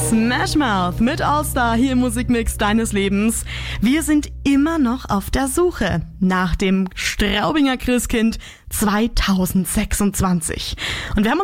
Smash Mouth mit All-Star hier im Musikmix deines Lebens. Wir sind immer noch auf der Suche nach dem Straubinger Christkind 2026. Und wir haben uns